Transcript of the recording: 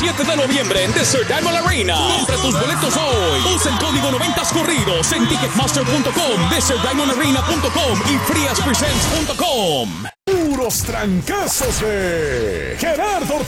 7 de noviembre en Desert Diamond Arena. Compra tus boletos hoy. Usa el código 90 corridos en Ticketmaster.com, DesertDiamondArena.com y FreeAsPresents.com. Puros trancazos de Gerardo Ortiz.